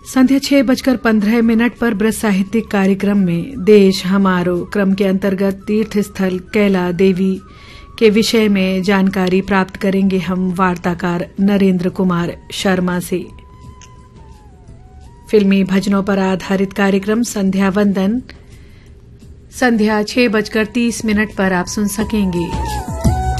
संध्या 6:15 पर ब्रज साहित्यिक कार्यक्रम में देश हमारो क्रम के अंतर्गत तीर्थ स्थल कैला देवी के विषय में जानकारी प्राप्त करेंगे हम वार्ताकार नरेंद्र कुमार शर्मा से। फिल्मी भजनों पर आधारित कार्यक्रम संध्या वंदन संध्या 6:30 पर आप सुन सकेंगे।